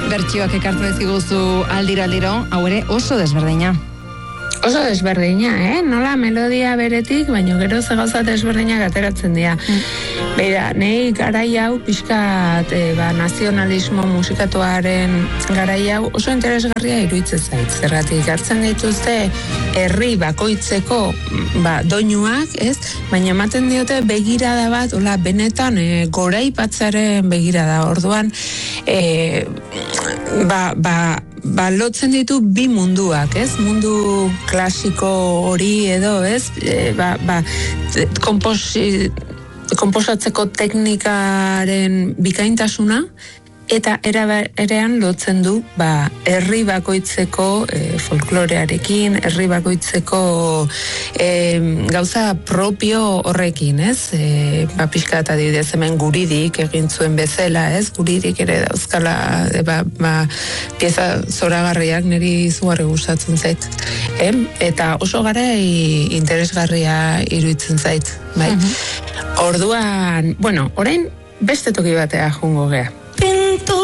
bertsioak ekartzen eziguzu aldiro, hau ere oso desberdina. Oso desberdina, nola melodia beretik, baina gero gauza desberdinak ateratzen dira. Beira, nahi garai hau pixkat nazionalismo musikatuaren garai hau oso interesgarria iruditzen zait. Zergatik hartzen dituzte herri bakoitzeko doinuak, ez? Baina ematen diote begirada bat, hola, benetan goraipatzaren begirada. Orduan, lotzen ditu bi munduak, ez? Mundu klasiko hori edo, ez? Konposatzeko teknikaren bikaintasuna, eta erean lotzen du herri bakoitzeko folklorearekin, herri bakoitzeko gauza propio horrekin, ez? Pixka eta adibidez hemen Guridik egin zuen bezala, ez? Guridik ere dauzkala pieza zoragarriak niri izugarri gustatzen zait. Eta oso garai interesgarria iruditzen zait, bai. Orduan, orain beste toki batea jungo gea.